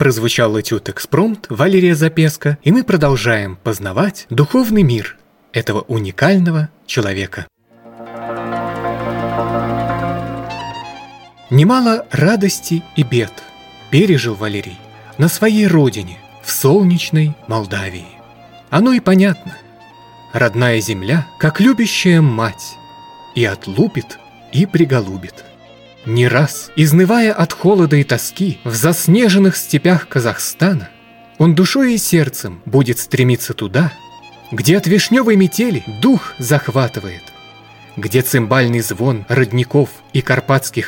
прозвучал этюд-экспромт Валерия Запеска, и мы продолжаем познавать духовный мир этого уникального человека. Немало радости и бед пережил Валерий на своей родине, в солнечной Молдавии. Оно и понятно. Родная земля, как любящая мать, и отлупит, и приголубит. Не раз, изнывая от холода и тоски в заснеженных степях Казахстана, он душой и сердцем будет стремиться туда, где от вишневой метели дух захватывает, где цимбальный звон родников и карпатских